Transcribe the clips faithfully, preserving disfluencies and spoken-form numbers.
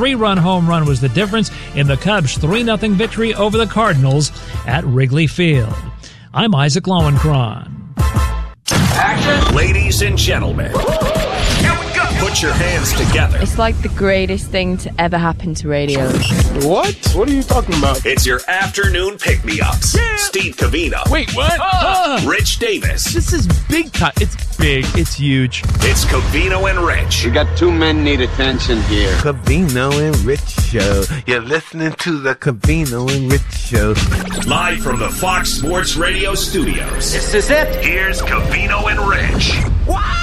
three-run home run was the difference in the Cubs' three nothing victory over the Cardinals at Wrigley Field. I'm Isaac Lowenkron. Action! Ladies and gentlemen, here we go! Put your hands together. It's like the greatest thing to ever happen to radio. What? What are you talking about? It's your afternoon pick-me-ups. Yeah. Steve Covino. Wait, what? Uh, Rich Davis. This is big time. It's big. It's huge. It's Covino and Rich. We got two men need attention here. Covino and Rich Show. You're listening to the Covino and Rich Show. Live from the Fox Sports Radio studios. This is it. Here's Covino and Rich. Wow!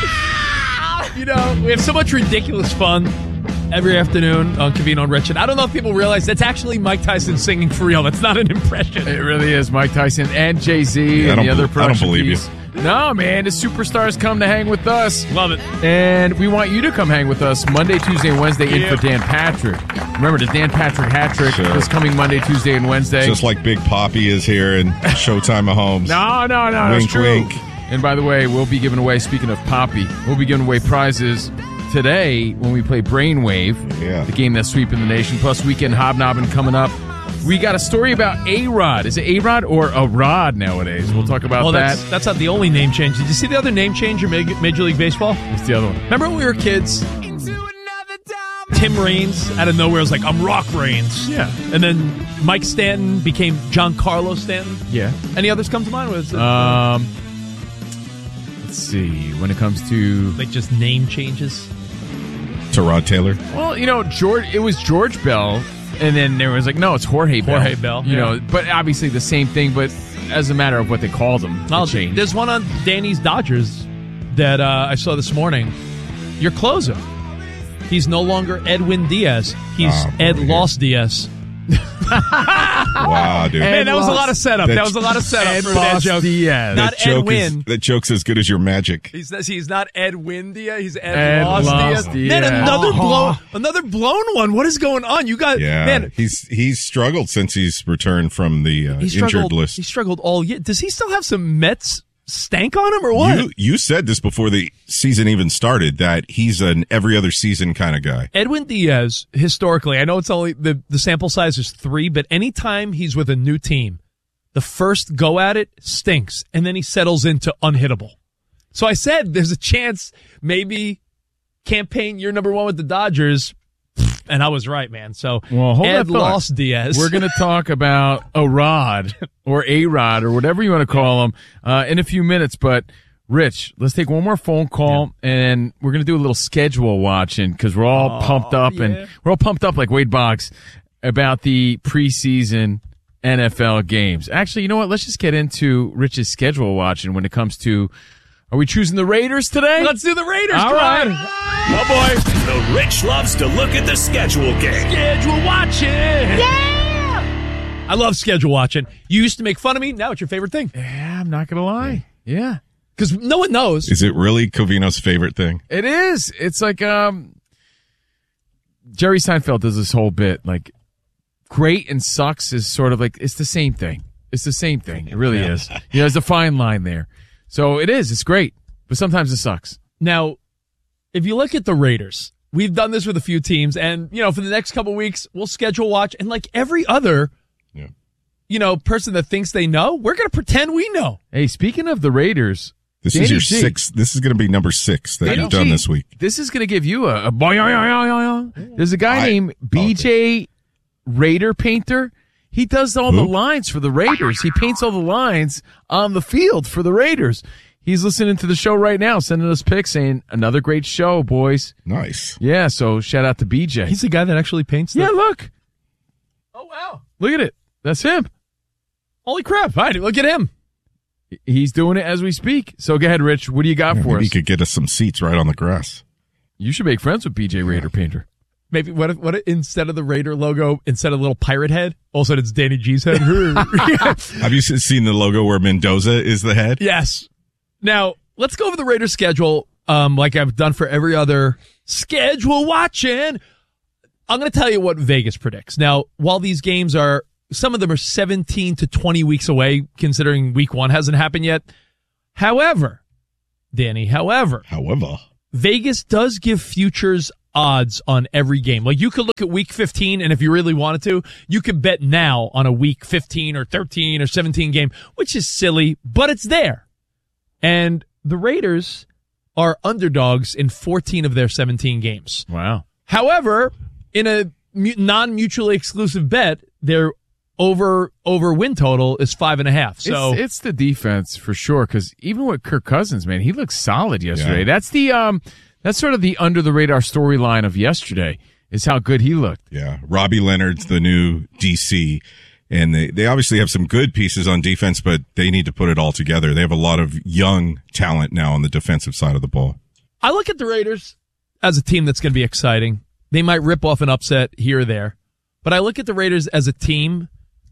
You know, we have so much ridiculous fun every afternoon on Covino and Rich. And I don't know if people realize that's actually Mike Tyson singing for real. That's not an impression. It really is Mike Tyson and Jay-Z yeah, and the other be- I don't believe piece. you. No, man, the superstars come to hang with us. Love it. And we want you to come hang with us Monday, Tuesday, and Wednesday in Yeah. for Dan Patrick. Remember, the Dan Patrick hat trick Sure. is coming Monday, Tuesday, and Wednesday. Just like Big Poppy is here in Showtime at Homes. No, no, no, Wink, that's true. wink. And by the way, we'll be giving away, speaking of Poppy, we'll be giving away prizes today when we play Brainwave, Yeah. the game that's sweeping the nation, plus Weekend Hobnobbing coming up. We got a story about A-Rod. Is it A-Rod or a Rod nowadays? We'll talk about Well, that. that's, that's not the only name change. Did you see the other name change in Major Major League Baseball? What's the other one? Remember when we were kids? Tim Raines out of nowhere was like, I'm Rock Raines. Yeah. And then Mike Stanton became Giancarlo Stanton. Yeah. Any others come to mind? Was it, Um, let's see. When it comes to... like just name changes? To Rod Taylor. Well, you know, George. It was George Bell, and then there was like, no, it's Jorge Bell. Jorge Bell, You yeah. know, but obviously the same thing, but as a matter of what they called him, Well, it changed. there's one on Danny's Dodgers that uh, I saw this morning. Your closer. He's no longer Edwin Diaz. He's Oh, Ed boy. Lost Diaz. Wow, dude. Man, that was a lot of setup. That- That was a lot of setup Ed for that Lost joke. Diaz. Not that joke Edwin. is that joke's as good as your magic. He's he's not Edwin Diaz. He's Ed, Ed Lost, Lost Diaz. Man, Diaz. another Oh. blown, another blown one. What is going on? You got Yeah, man. he's he's struggled since he's returned from the uh, He injured struggled. list. He struggled all year. Does he still have some Mets stank on him or what? You you said this before the season even started that he's an every other season kind of guy. Edwin Diaz, historically, I know it's only the, the sample size is three, but anytime he's with a new team, the first go at it stinks, and then he settles into unhittable. So I said there's a chance maybe campaign year number one with the Dodgers, and I was right, man. So Well, hold Ed that thought. Lost Diaz. We're going to talk about a Rod or a Rod or whatever you want to call him uh, in a few minutes. But Rich, let's take one more phone call, yeah. and we're going to do a little schedule watching because we're all oh, pumped up, yeah. and we're all pumped up like Wade Boggs about the preseason N F L games. Actually, you know what? Let's just get into Rich's schedule watching when it comes to. Are we choosing the Raiders today? Let's do the Raiders. All Come right. on. Oh, boy. The Rich loves to look at the schedule game. Schedule watching. Yeah. I love schedule watching. You used to make fun of me. Now it's your favorite thing. Yeah, I'm not going to lie. Yeah. Because no one knows. Is it really Covino's favorite thing? It is. It's like um, Jerry Seinfeld does this whole bit. Like, great and sucks is sort of like, it's the same thing. It's the same thing. It really is. You know, there's a fine line there. So it is. It's great. But sometimes it sucks. Now, if you look at the Raiders, we've done this with a few teams, and, you know, for the next couple weeks, we'll schedule watch, and like every other, Yeah. you know, person that thinks they know, we're going to pretend we know. Hey, speaking of the Raiders. This Danny is your G. sixth. This is going to be number six that Danny you've done G, this week. This is going to give you a, a There's a guy I- named B J Raider Painter. He does all Who? the lines for the Raiders. He paints all the lines on the field for the Raiders. He's listening to the show right now, sending us pics saying, another great show, boys. Nice. Yeah, so shout out to B J. He's the guy that actually paints the... yeah, look. Oh, wow. Look at it. That's him. Holy crap. All right, look at him. He's doing it as we speak. So go ahead, Rich. What do you got Yeah, for maybe us? you could get us some seats right on the grass. You should make friends with B J Raider Painter. Maybe what if, what if instead of the Raider logo, instead of the little pirate head, all of a sudden it's Danny G's head? Have you seen the logo where Mendoza is the head? Yes. Now, let's go over the Raiders schedule um, like I've done for every other schedule watching. I'm going to tell you what Vegas predicts. Now, while these games are, some of them are seventeen to twenty weeks away, considering week one hasn't happened yet. However, Danny, however, However, Vegas does give futures odds on every game. Like, you could look at week fifteen, and if you really wanted to, you could bet now on a week fifteen or thirteen or seventeen game, which is silly, but it's there. And the Raiders are underdogs in fourteen of their seventeen games. Wow. However, in a non-mutually exclusive bet, their over over win total is five and a half. So it's, it's the defense for sure. Because even with Kirk Cousins, man, he looked solid yesterday. Yeah. That's the um, that's sort of the under the radar storyline of yesterday is how good he looked. Yeah, Robbie Leonard's the new D C, and they they obviously have some good pieces on defense, but they need to put it all together. They have a lot of young talent now on the defensive side of the ball. I look at the Raiders as a team that's going to be exciting. They might rip off an upset here or there, but I look at the Raiders as a team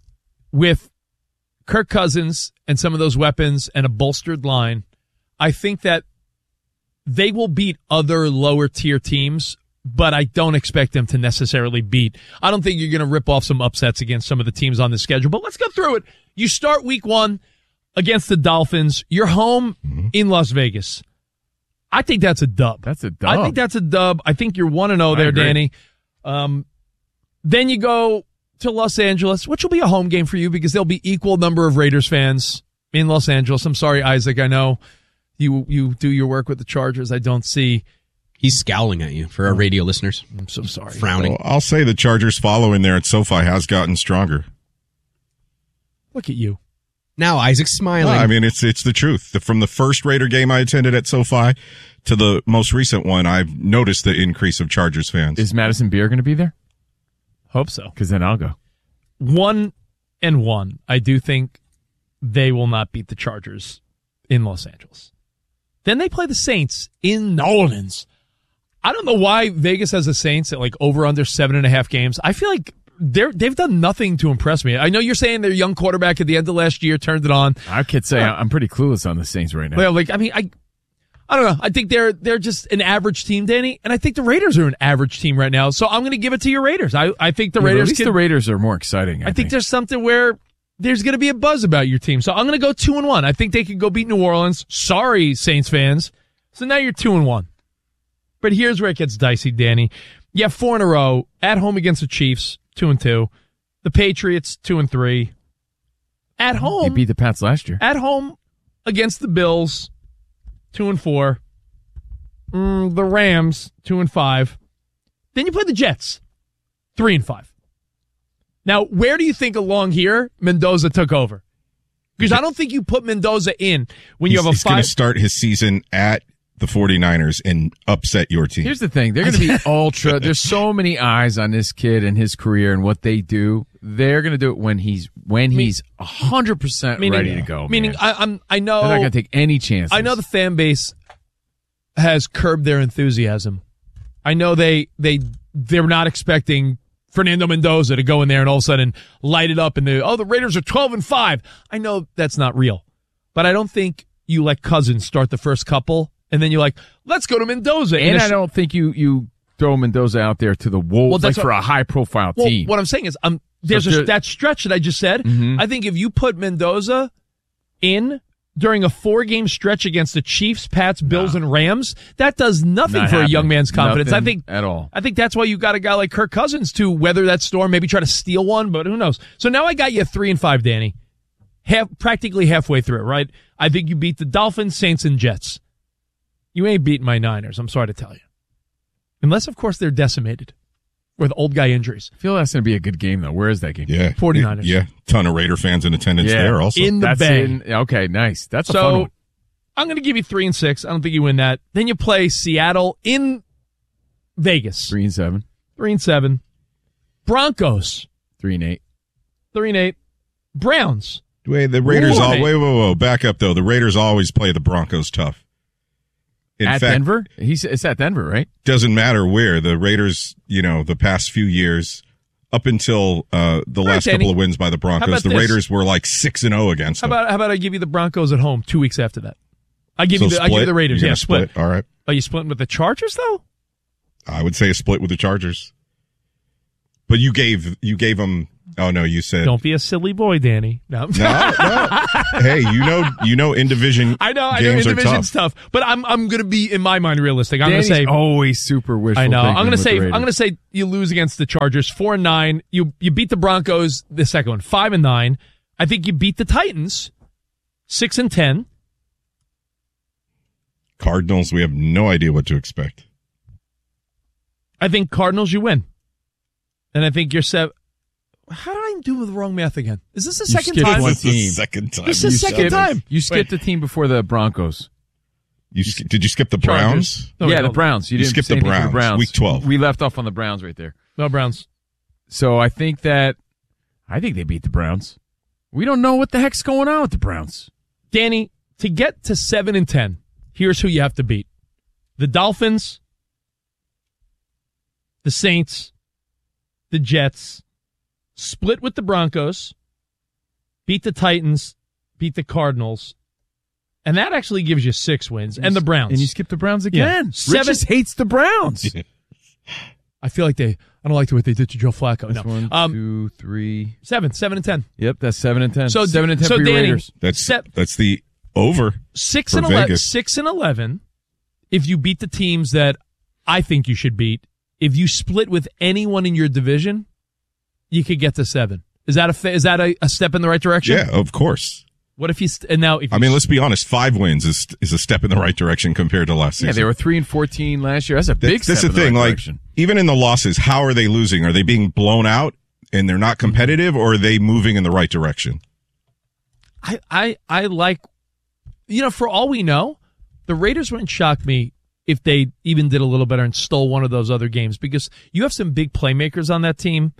with Kirk Cousins and some of those weapons and a bolstered line. I think that they will beat other lower tier teams, but I don't expect them to necessarily beat. I don't think you're going to rip off some upsets against some of the teams on the schedule, but let's go through it. You start week one against the Dolphins. You're home mm-hmm. in Las Vegas. I think that's a dub. That's a dub. I think that's a dub. I think you're one and oh there, Danny. Um, then you go to Los Angeles, which will be a home game for you because there'll be equal number of Raiders fans in Los Angeles. I'm sorry, Isaac. I know you you do your work with the Chargers. I don't see. He's scowling at you for our radio listeners. I'm so sorry. Frowning. Well, I'll say the Chargers following there at SoFi has gotten stronger. Look at you. Now Isaac's smiling. Well, I mean, it's it's the truth. The, from the first Raider game I attended at SoFi to the most recent one, I've noticed the increase of Chargers fans. Is Madison Beer going to be there? Hope so. Because then I'll go. One and one. I do think they will not beat the Chargers in Los Angeles. Then they play the Saints in New Orleans. I don't know why Vegas has the Saints at like over under seven and a half games. I feel like they're, they've done nothing to impress me. I know you're saying their young quarterback at the end of last year turned it on. I could say uh, I'm pretty clueless on the Saints right now. Well, like, I mean, I, I don't know. I think they're they're just an average team, Danny, and I think the Raiders are an average team right now. So I'm going to give it to your Raiders. I I think the yeah, Raiders. At least can, the Raiders are more exciting. I, I think. think there's something where there's going to be a buzz about your team. So I'm going to go two and one. I think they could go beat New Orleans. Sorry, Saints fans. So now you're two and one. But here's where it gets dicey, Danny. You have four in a row at home against the Chiefs, two and two. The Patriots, two and three. At home, you beat the Pats last year. At home against the Bills, two and four. Mm, the Rams, two and five. Then you play the Jets, three and five. Now, where do you think along here Mendoza took over? Because I don't think you put Mendoza in when you he's, have a he's five. He's going to start his season at the 49ers and upset your team. Here's the thing. They're going to be ultra. There's so many eyes on this kid and his career and what they do. They're going to do it when he's when he's one hundred percent meaning, ready to go. Meaning, man. I, I'm, I know. They're not going to take any chances. I know the fan base has curbed their enthusiasm. I know they, they, they're not expecting Fernando Mendoza to go in there and all of a sudden light it up and the oh the Raiders are twelve and five. I know that's not real, but I don't think you let Cousins start the first couple and then you're like, let's go to Mendoza. And I sh- don't think you you throw Mendoza out there to the wolves well, like for a high profile well, team. What I'm saying is, um, there's so a, that stretch that I just said. Mm-hmm. I think if you put Mendoza in during a four game stretch against the Chiefs, Pats, Bills, no. and Rams, that does nothing Not for happening. a young man's confidence. Nothing I think at all. I think that's why you got a guy like Kirk Cousins to weather that storm, maybe try to steal one, but who knows? So now I got you at three and five, Danny. Half, practically halfway through it, right? I think you beat the Dolphins, Saints, and Jets. You ain't beating my Niners, I'm sorry to tell you. Unless, of course, they're decimated with old guy injuries. I feel that's going to be a good game, though. Where is that game? Yeah. 49ers. Yeah. Ton of Raider fans in attendance yeah. there also. In the that's Bay. In, okay, nice. That's a so, fun one. I'm going to give you three and six. I don't think you win that. Then you play Seattle in Vegas. Three and seven. Three and seven. Broncos. Three and eight. Three and eight. Browns. Wait, the Raiders Ooh, all wait. wait, whoa, whoa, back up though. The Raiders always play the Broncos tough. In at fact, Denver? He's it's at Denver, right? Doesn't matter where. The Raiders, you know, the past few years, up until uh, the right, last Danny. couple of wins by the Broncos, the this? Raiders were like six and zero against How them. about how about I give you the Broncos at home two weeks after that? I give So you the I give you split? the Raiders. You're Yeah, gonna split. split. All right. Are you splitting with the Chargers though? I would say a split with the Chargers. But you gave you gave them Oh no, you said. Don't be a silly boy, Danny. No, no, no. Hey, you know, you know, in division. I know, I know, games in are division's tough. tough, but I'm I'm going to be in my mind realistic. I'm going Danny's to say always super wishful. I know. thinking I'm going to with say the I'm going to say you lose against the Chargers four and nine. You you beat the Broncos the second one five and nine. I think you beat the Titans six and ten. Cardinals, we have no idea what to expect. I think Cardinals you win, and I think you're set. How did I do the wrong math again? Is this the You second skipped time? one This is the team. second time. This is the you second said it. time. You skipped the team before the Broncos. You sk- did you skip the Chargers. Browns? No, wait, yeah, the hold on. Browns. You, You didn't skipped say the anything for Browns, Browns. week twelve. We left off on the Browns right there. No Browns. So I think that I think they beat the Browns. We don't know what the heck's going on with the Browns. Danny, to get to seven and ten, here's who you have to beat: the Dolphins, the Saints, the Jets, split with the Broncos, beat the Titans, beat the Cardinals, and that actually gives you six wins. And the Browns. And you skip the Browns again. Yeah. Rich Seven- just hates the Browns. I feel like they. I don't like the way they did to Joe Flacco. That's No. one, Um, two, three. seven, seven and ten. Yep, that's seven and ten. So seven and ten so for your Danny, Raiders. That's Sep- that's the over. Six for and eleven. Vegas. Six and eleven. If you beat the teams that I think you should beat, if you split with anyone in your division, you could get to seven. Is that a fa- is that a, a step in the right direction? Yeah, of course. What if you st- and now if you I mean, let's be honest. Five wins is is a step in the right direction compared to last Yeah, season. they were three and fourteen last year. That's a big That's, that's step the in thing. the right Like, direction. even in the losses, how are they losing? Are they being blown out and they're not competitive, or are they moving in the right direction? I, I I like, you know, for all we know, the Raiders wouldn't shock me if they even did a little better and stole one of those other games, because you have some big playmakers on that team,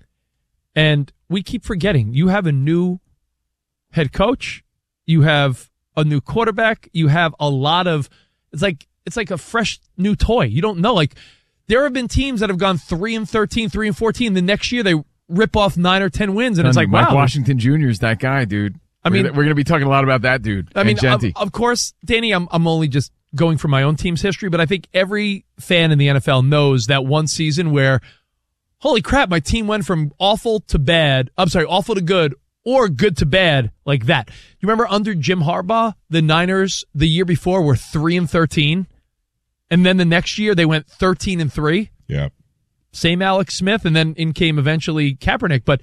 and we keep forgetting you have a new head coach, you have a new quarterback, you have a lot of it's like it's like a fresh new toy. You don't know. Like, there have been teams that have gone three and thirteen, three and fourteen. The next year they rip off nine or ten wins, and it's like, Mike wow. Washington Junior is that guy, dude. I We're mean- gonna- we're going to be talking a lot about that dude. I mean, and of, Genti. of course, Danny, I'm I'm only just going from my own team's history, but I think every fan in the N F L knows that one season where, holy crap, my team went from awful to bad. I'm sorry, awful to good, or good to bad, like that. You remember under Jim Harbaugh, the Niners the year before were three and thirteen, and then the next year they went thirteen and three. Yeah. Same Alex Smith, and then in came eventually Kaepernick. But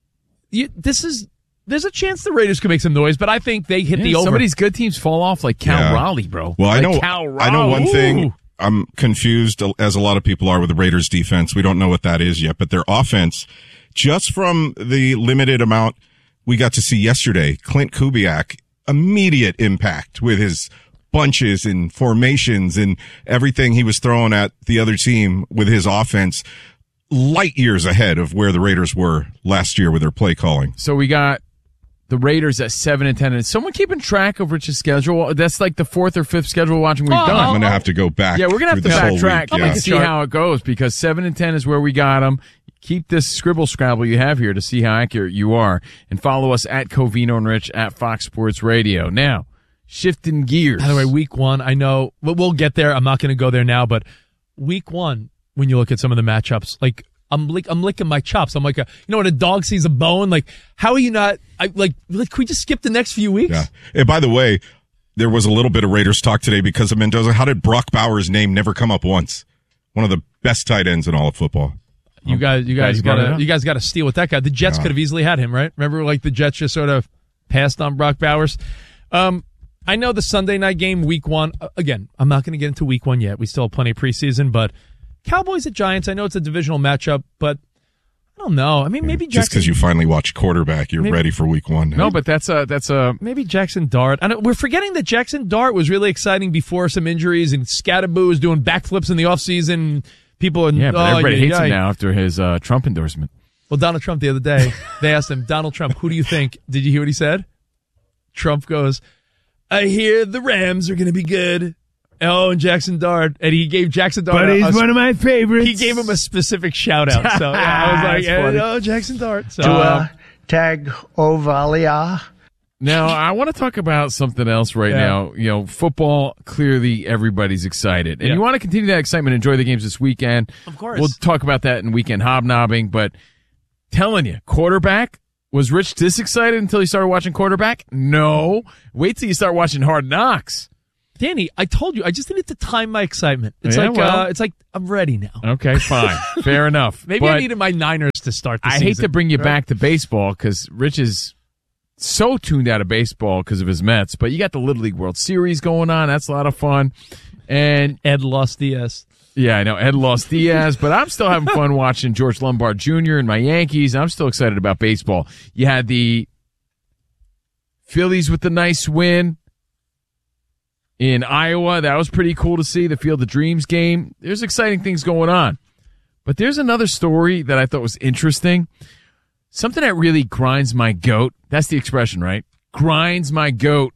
you, this is. There's a chance the Raiders could make some noise, but I think they hit Yeah, the over. Some of these good teams fall off like Cal Yeah. Raleigh, bro. Well, I Like know. Cal I know one Raleigh. thing. Ooh. I'm confused, as a lot of people are, with the Raiders' defense. We don't know what that is yet, but their offense, just from the limited amount we got to see yesterday, Clint Kubiak, immediate impact with his bunches and formations and everything he was throwing at the other team with his offense, light years ahead of where the Raiders were last year with their play calling. So we got the Raiders at seven and ten. And is someone keeping track of Rich's schedule? That's like the fourth or fifth schedule watching we've Oh, done. I'm going to have to go back. Yeah, we're gonna have through to this whole backtrack week. and Yeah. see how it goes, because seven and ten is where we got them. Keep this scribble scrabble you have here to see how accurate you are, and follow us at Covino and Rich at Fox Sports Radio. Now, shifting gears. By the way, week one, I know, but we'll get there. I'm not going to go there now, but week one, when you look at some of the matchups, like I'm lick, I'm licking my chops. I'm like, a, you know, when a dog sees a bone, like, how are you not? I like, like, can we just skip the next few weeks? Yeah. And by the way, there was a little bit of Raiders talk today because of Mendoza. How did Brock Bowers' name never come up once? One of the best tight ends in all of football. You guys, you Glad guys you brought it gotta, up. you guys gotta steal with that guy. The Jets Yeah. could have easily had him, right? Remember, like the Jets just sort of passed on Brock Bowers. Um, I know the Sunday night game, week one. uh, Again, I'm not going to get into week one yet. We still have plenty of preseason, but Cowboys at Giants. I know it's a divisional matchup, but I don't know. I mean, maybe Jackson, Just because you finally watched quarterback, you're Maybe- ready for week one. No, but that's a that's a maybe Jackson Dart. I know, we're forgetting that Jackson Dart was really exciting before some injuries, and Scatterboo was doing backflips in the offseason. People, are, yeah, but oh, everybody yeah, hates yeah. him now after his uh, Trump endorsement. Well, Donald Trump the other day, they asked him, Donald Trump, who do you think? Did you hear what he said? Trump goes, I hear the Rams are going to be good. Oh, and Jackson Dart. And he gave Jackson Dart But a- he's a- one of my favorites. He gave him a specific shout out. So yeah, I was like, That's funny. eh, oh, Jackson Dart. So, Tua Tagovailoa. Now, I want to talk about something else right Yeah. now. You know, football, clearly everybody's excited. And Yeah. you want to continue that excitement, enjoy the games this weekend. Of course. We'll talk about that in weekend hobnobbing, but telling you, quarterback. Was Rich this excited until he started watching quarterback? No. Wait till you start watching Hard Knocks. Danny, I told you, I just needed to time my excitement. It's Yeah, like well. uh, it's like I'm ready now. Okay, fine. Fair enough. Maybe But I needed my Niners to start the I season. hate to bring you right? back to baseball because Rich is so tuned out of baseball because of his Mets, but you got the Little League World Series going on. That's a lot of fun. And Ed lost Diaz. yeah, I know Ed lost Diaz, but I'm still having fun watching George Lombard Junior and my Yankees. I'm still excited about baseball. You had the Phillies with the nice win in Iowa. That was pretty cool to see, the Field of Dreams game. There's exciting things going on. But there's another story that I thought was interesting. Something that really grinds my goat. That's the expression, right? Grinds my goat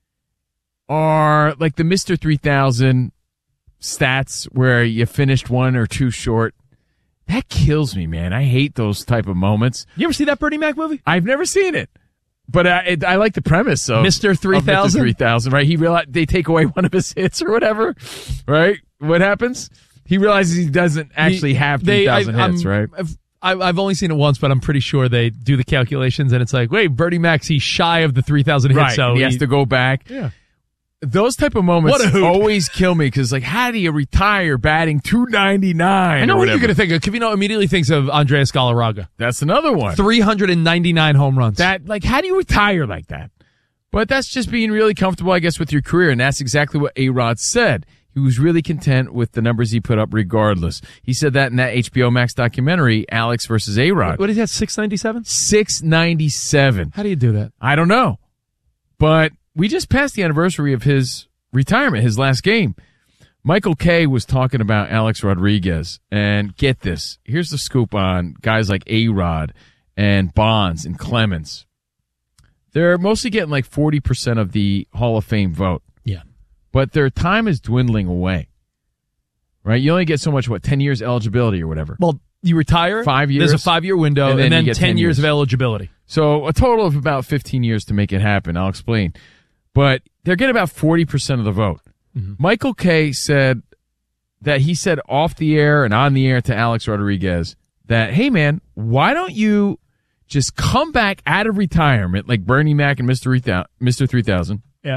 are like the Mister three thousand stats where you finished one or two short. That kills me, man. I hate those type of moments. You ever see that Bernie Mac movie? I've never seen it. But I, it, I like the premise of Mister three thousand? Mister three thousand, right? He realize they take away one of his hits or whatever, right? What happens? He realizes he doesn't actually He- have they- three thousand I- hits, I'm- right? I've, I've I've only seen it once, but I'm pretty sure they do the calculations, and it's like, wait, Bernie Mac's he's shy of the three thousand hits, Right. so and he has to go back. Yeah. Those type of moments What a hoot. always kill me because, like, how do you retire batting two ninety-nine? I know or what you're whatever? going to think of. Covino immediately thinks of Andreas Galarraga. That's another one. three hundred ninety-nine home runs. That, like, how do you retire like that? But that's just being really comfortable, I guess, with your career, and that's exactly what A-Rod said. He was really content with the numbers he put up regardless. He said that in that H B O Max documentary, Alex versus A-Rod. What is that, six ninety-seven? six ninety-seven. How do you do that? I don't know. But we just passed the anniversary of his retirement, his last game. Michael Kay was talking about Alex Rodriguez. And get this. Here's the scoop on guys like A-Rod and Bonds and Clemens. They're mostly getting like forty percent of the Hall of Fame vote. Yeah. But their time is dwindling away. Right? You only get so much, what, ten years eligibility or whatever. Well, you retire. Five years. There's a five-year window, and and then then, you get ten, ten years years of eligibility. So a total of about fifteen years to make it happen. I'll explain. But they're getting about forty percent of the vote. Mm-hmm. Michael Kay said that he said off the air and on the air to Alex Rodriguez that, hey, man, why don't you just come back out of retirement like Bernie Mac and Mister three thousand? Yeah.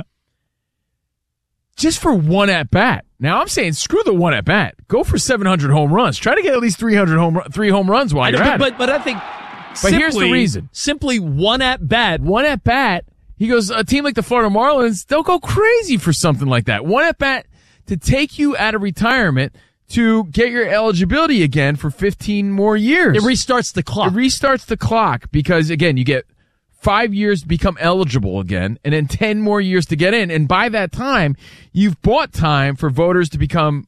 Just for one at bat. Now I'm saying screw the one at bat. Go for seven hundred home runs. Try to get at least three hundred home run, three home runs while I you're know, at but, it. but, but I think But here's the simply- reason. Simply one at bat. One at bat. He goes, a team like the Florida Marlins, they'll go crazy for something like that. One at bat to take you out of retirement to get your eligibility again for fifteen more years. It restarts the clock. It restarts the clock because, again, you get five years to become eligible again and then ten more years to get in. And by that time, you've bought time for voters to become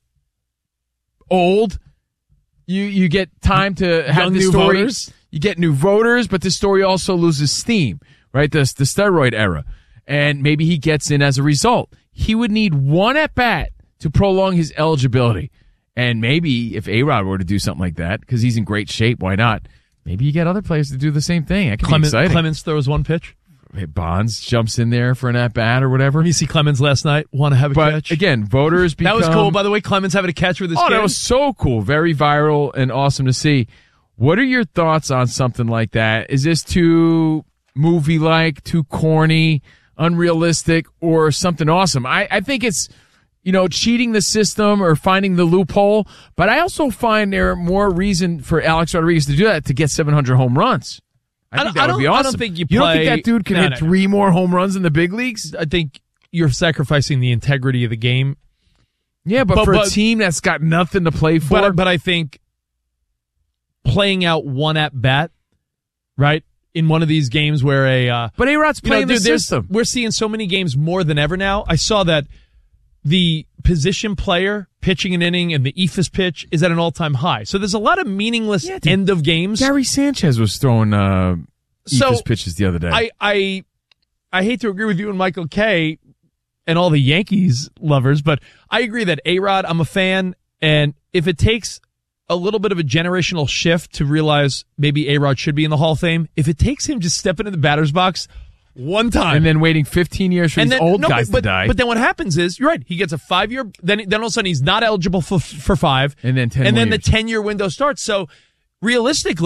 old. You you get time to have Young the new story. voters. You get new voters, but the story also loses steam, right? The, the steroid era. And maybe he gets in as a result. He would need one at bat to prolong his eligibility. And maybe if A-Rod were to do something like that, because he's in great shape, why not? Maybe you get other players to do the same thing. That could Clemens, be exciting. Clemens throws one pitch. Bonds jumps in there for an at-bat or whatever. You see Clemens last night. Want to have a But catch? again, voters become... That was cool, by the way. Clemens having a catch with his Oh, kid. that was so cool. Very viral and awesome to see. What are your thoughts on something like that? Is this too movie-like, too corny, unrealistic, or something awesome? I, I think it's, you know, cheating the system or finding the loophole. But I also find there more reason for Alex Rodriguez to do that, to get seven hundred home runs. I, I think don't- that I would be don't- I awesome. don't think you You don't play- think that dude can No, hit no, no. three more home runs in the big leagues? I think you're sacrificing the integrity of the game. Yeah, but, But- for but- a team that's got nothing to play for. But, but I think playing out one at bat, right, in one of these games where a uh, but A-Rod's you know, playing the dude, there's- system. we're seeing so many games more than ever now. I saw that the position player pitching an inning and the E F I S pitch is at an all-time high. So there's a lot of meaningless Yeah, dude. end of games. Gary Sanchez was throwing uh, So, E F I S pitches the other day. I, I I hate to agree with you and Michael Kay and all the Yankees lovers, but I agree that A-Rod, I'm a fan, and if it takes a little bit of a generational shift to realize maybe A-Rod should be in the Hall of Fame, if it takes him just stepping in the batter's box one time and then waiting fifteen years for and these then, old no, guys but, to die. But then what happens is, you're right, he gets a five-year, then then all of a sudden he's not eligible for for five, And then ten and more then years. the ten-year window starts. So realistically,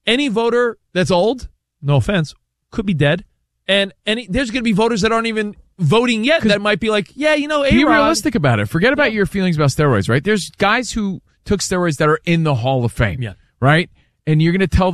any voter that's old, no offense, could be dead. And any there's going to be voters that aren't even voting yet that might be like, yeah, you know, A-Rod. Be realistic about it. Forget about your feelings about steroids, right? There's guys who took steroids that are in the Hall of Fame, yeah. right? And you're going to tell